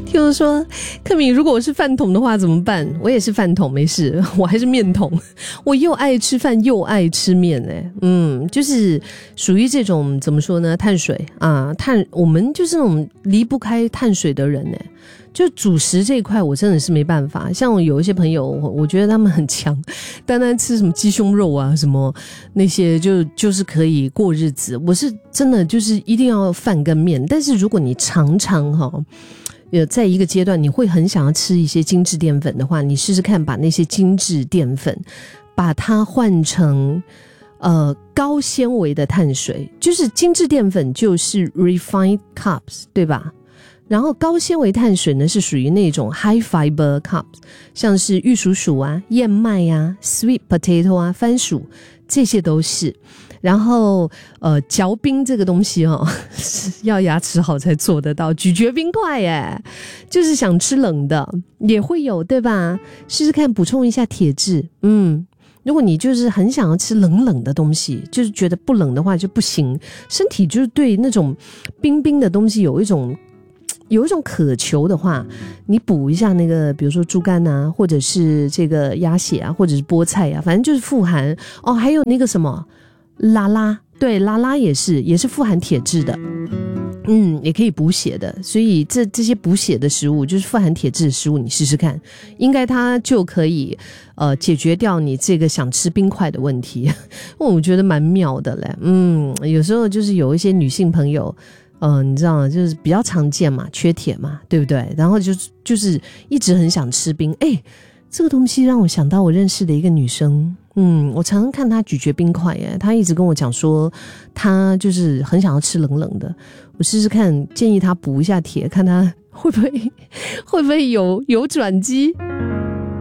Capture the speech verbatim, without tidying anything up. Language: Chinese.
听说说克敏，如果我是饭桶的话怎么办？我也是饭桶，没事，我还是面桶，我又爱吃饭又爱吃面欸。嗯，就是属于这种怎么说呢，碳水啊，碳我们就是那种离不开碳水的人欸。就主食这一块我真的是没办法，像我有一些朋友我觉得他们很强，单单吃什么鸡胸肉啊什么那些就就是可以过日子，我是真的就是一定要饭跟面。但是如果你常常哈有在一个阶段你会很想要吃一些精致淀粉的话，你试试看把那些精致淀粉把它换成呃高纤维的碳水，就是精致淀粉就是 refined carbs 对吧，然后高纤维碳水呢是属于那种 high fiber carbs， 像是玉蜀黍啊、燕麦啊、sweet potato 啊、番薯，这些都是。然后呃，嚼冰这个东西哦，是要牙齿好才做得到。咀嚼冰块耶，就是想吃冷的也会有，对吧？试试看补充一下铁质。嗯，如果你就是很想要吃冷冷的东西，就是觉得不冷的话就不行，身体就是对那种冰冰的东西有一种有一种渴求的话，你补一下那个比如说猪肝啊，或者是这个鸭血啊，或者是菠菜啊，反正就是富含哦，还有那个什么拉拉，对，拉拉也是也是富含铁质的，嗯，也可以补血的，所以这这些补血的食物就是富含铁质的食物，你试试看，应该它就可以呃解决掉你这个想吃冰块的问题。我觉得蛮妙的嘞。嗯，有时候就是有一些女性朋友嗯、呃，你知道吗？就是比较常见嘛，缺铁嘛，对不对？然后就就是一直很想吃冰。哎，这个东西让我想到我认识的一个女生，嗯，我常常看她咀嚼冰块耶，她一直跟我讲说，她就是很想要吃冷冷的。我试试看，建议她补一下铁，看她会不会会不会有有转机。